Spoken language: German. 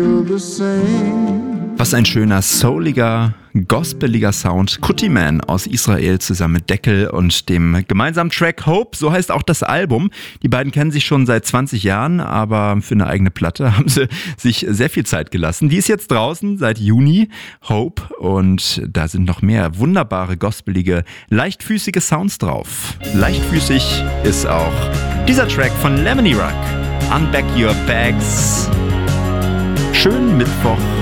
Was ein schöner, souliger, gospeliger Sound. Kutiman aus Israel zusammen mit Deckel und dem gemeinsamen Track Hope, so heißt auch das Album. Die beiden kennen sich schon seit 20 Jahren, aber für eine eigene Platte haben sie sich sehr viel Zeit gelassen. Die ist jetzt draußen seit Juni, Hope, und da sind noch mehr wunderbare, gospelige, leichtfüßige Sounds drauf. Leichtfüßig ist auch dieser Track von Lemony Rock, Unpack Your Bags. Schönen Mittwoch.